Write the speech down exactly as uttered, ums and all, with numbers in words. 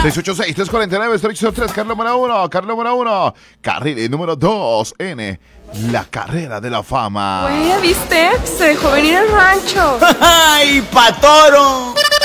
seis ocho seis, tres cuatro nueve, cero tres, carril número uno, carril número uno, carril número dos en la carrera de la fama. Güey, ¿viste? Se dejó venir el rancho. ¡Ay, patoro!